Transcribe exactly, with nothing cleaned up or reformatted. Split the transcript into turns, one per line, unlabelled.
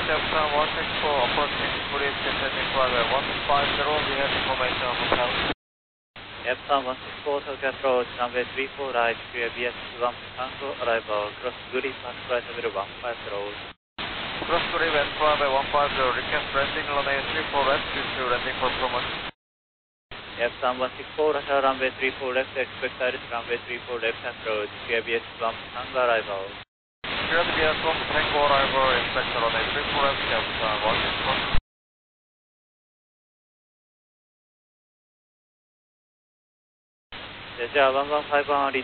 Captain one six four approaching police descending runway one five zero, we have information on hotel.
Captain one six four, Tokyo approach, runway three four right, clear B S one Tango, arrival, cross Guri, pass flight level one five zero.
Cross Guri, west runway one five zero, request landing runway three four left, due to landing for promotion.
Captain one six four, Russia runway three four left, expect iris runway three four left approach, clear B S one Tango, arrival.
Clear B S one Tango, arrival, expect runway three four left, Captain one six four.
Desire one one five one